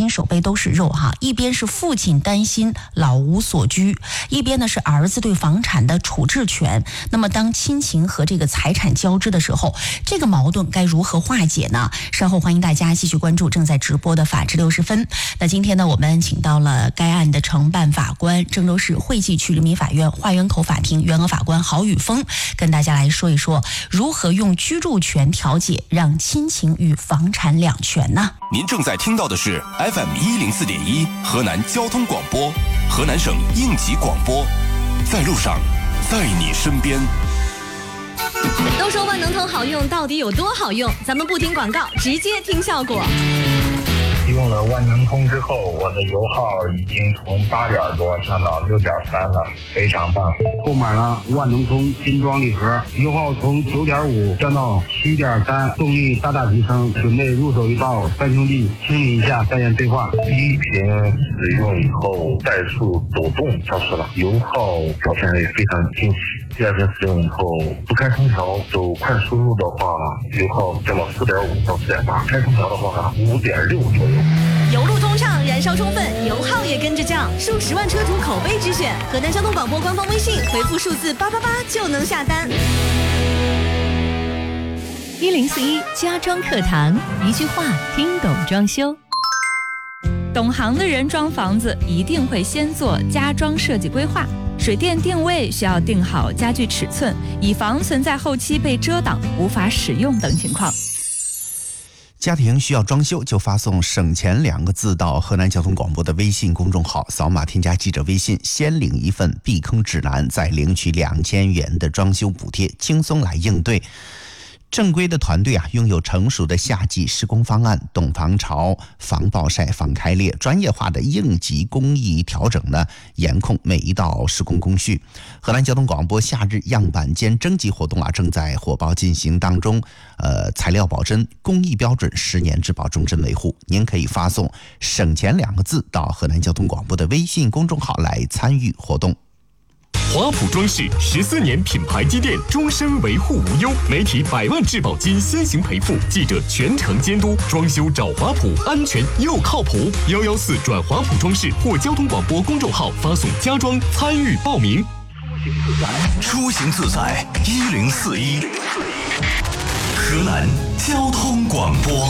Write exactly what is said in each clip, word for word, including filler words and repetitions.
心手背都是肉哈，一边是父亲担心老无所居，一边呢是儿子对房产的处置权。那么当亲情和这个财产交织的时候，这个矛盾该如何化解呢？稍后欢迎大家继续关注正在直播的法治六十分。那今天呢，我们请到了该案的承办法官，郑州市惠济区人民法院花园口法庭原额法官郝宇峰，跟大家来说一说如何用居住权调解，让亲情与房产两全呢？ 您正在听到的是 F M 一零四点一河南交通广播，河南省应急广播，在路上，在你身边。 都说万能通好用，到底有多好用？咱们不听广告，直接听效果。 用了万能通之后，我的油耗已经从八点多降到六点三了，非常棒。 购买了万能通精装礼盒，油耗从九点五降到七点三，动力大大提升。准备入手一套三兄弟，清理一下再验对话。 第一瓶使用以后，怠速抖动消失了，油耗表现也非常惊喜。第二瓶使用以后，不开空调走快速路的话，油耗降到四点五到四点八，开空调的话五点六左右。 油路通畅，燃烧充分，油耗也跟着降，数十万车主口碑之选。河南交通广播官方微信回复数字八八八就能下单。 一零四一家装课堂，一句话听懂装修。 懂行的人装房子一定会先做家装设计规划，水电定位需要定好家具尺寸，以防存在后期被遮挡无法使用等情况。 家庭需要装修，就发送省钱两个字到河南交通广播的微信公众号，扫码添加记者微信，先领一份避坑指南，再领取两千元的装修补贴，轻松来应对。正规的团队啊，拥有成熟的夏季施工方案，懂防潮、防暴晒、防开裂，专业化的应急工艺调整呢，严控每一道施工工序。河南交通广播夏日样板间征集活动啊，正在火爆进行当中。呃，材料保真，工艺标准，十年质保，终身维护。您可以发送“省钱”两个字到河南交通广播的微信公众号来参与活动。 华普装饰十四年品牌积淀，终身维护无忧，媒体百万质保金先行赔付，记者全程监督，装修找华普，安全又靠谱。幺幺四转华普装饰或交通广播公众号发送家装参与报名。 出行自在一零四一，河南交通广播。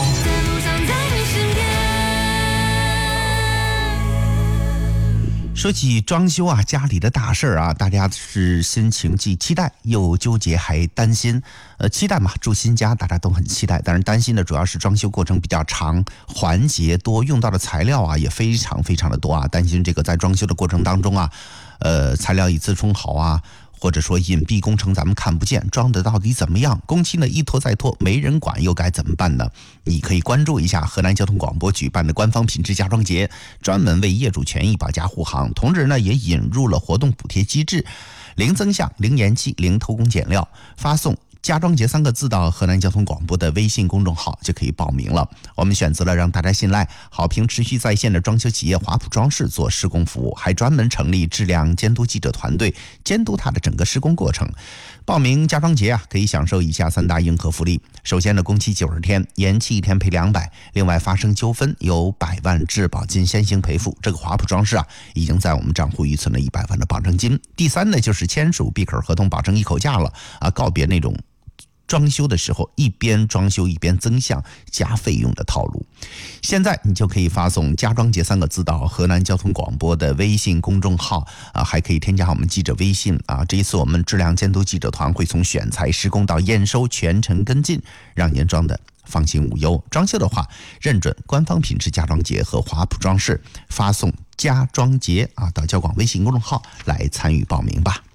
说起装修啊，家里的大事啊，大家是心情既期待又纠结还担心。呃，期待嘛，住新家大家都很期待，但是担心的主要是装修过程比较长，环节多，用到的材料啊也非常非常的多啊，担心这个在装修的过程当中啊，呃，材料以次充好啊。或者说隐蔽工程咱们看不见，装的到底怎么样？工期呢一拖再拖，没人管又该怎么办呢？你可以关注一下河南交通广播举办的官方品质家装节，专门为业主权益保驾护航，同时呢也引入了活动补贴机制，零增项、零延期、零偷工减料，发送家装节三个字到河南交通广播的微信公众号就可以报名了。我们选择了让大家信赖、好评持续在线的装修企业华普装饰做施工服务，还专门成立质量监督记者团队，监督它的整个施工过程。报名家装节啊，可以享受以下三大硬核福利。首先呢，工期九十天，延期一天赔两百；另外发生纠纷有百万质保金先行赔付。这个华普装饰啊，已经在我们账户预存了一百万的保证金。第三呢，就是签署闭口合同，保证一口价了啊，告别那种装修的时候一边装修一边增项加费用的套路。现在你就可以发送家装节三个字到河南交通广播的微信公众号啊，还可以添加我们记者微信啊。这一次我们质量监督记者团会从选材施工到验收全程跟进，让您装的放心无忧。装修的话，认准官方品质家装节和华普装饰，发送家装节啊到交广微信公众号来参与报名吧。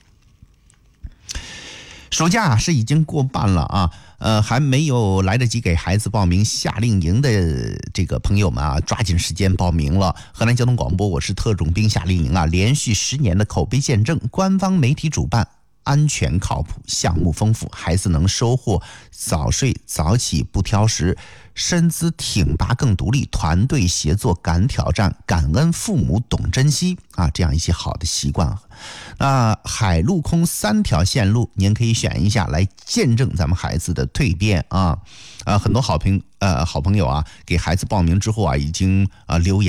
暑假啊是已经过半了啊，呃，还没有来得及给孩子报名夏令营的这个朋友们啊，抓紧时间报名了。河南交通广播我是特种兵夏令营啊，连续十年的口碑见证，官方媒体主办，安全靠谱，项目丰富，孩子能收获早睡早起不挑食，身姿挺拔更独立，团队协作敢挑战，感恩父母懂珍惜啊，这样一些好的习惯。那海陆空三条线路您可以选一下来见证咱们孩子的蜕变啊。啊，很多好朋呃好朋友啊给孩子报名之后啊已经啊留言